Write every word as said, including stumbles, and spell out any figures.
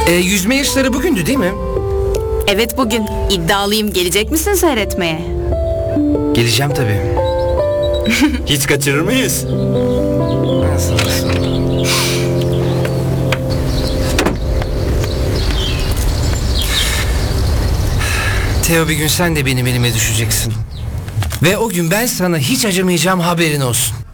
E, yüzme yarışları bugündü değil mi? Evet bugün. İddialıyım. Gelecek misin seyretmeye? Geleceğim tabii. Hiç kaçırır mıyız? Nasıl nasıl? Teo, bir gün sen de benim elime düşeceksin. Ve o gün ben sana hiç acımayacağım, haberin olsun.